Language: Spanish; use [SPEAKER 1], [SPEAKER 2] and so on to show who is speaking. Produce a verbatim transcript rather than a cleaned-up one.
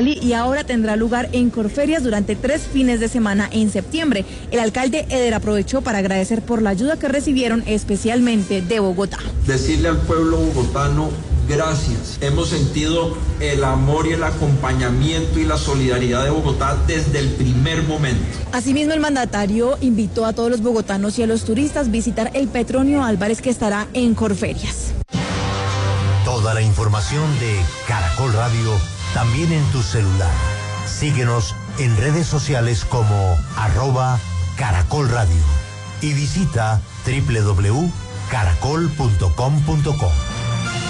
[SPEAKER 1] Cali y ahora tendrá lugar en Corferias durante tres fines de semana en septiembre. El alcalde Eder aprovechó para agradecer por la ayuda que recibieron especialmente de Bogotá.
[SPEAKER 2] Decirle al pueblo bogotano gracias. Hemos sentido el amor y el acompañamiento y la solidaridad de Bogotá desde el primer momento.
[SPEAKER 1] Asimismo, el mandatario invitó a todos los bogotanos y a los turistas a visitar el Petronio Álvarez, que estará en Corferias.
[SPEAKER 3] Toda la información de Caracol Radio también en tu celular. Síguenos en redes sociales como arroba Caracol Radio y visita doble u doble u doble u punto caracol punto com punto co.